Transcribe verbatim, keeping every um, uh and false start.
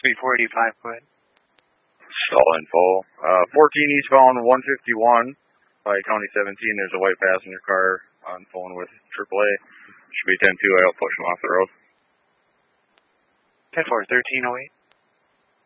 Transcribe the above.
Speed four eighty-five, go ahead. Stall info. Uh, fourteen eastbound one fifty-one by County seventeen. There's a white passenger car on phone with triple A. Should be ten two. I'll push him off the road. ten four, thirteen oh eight.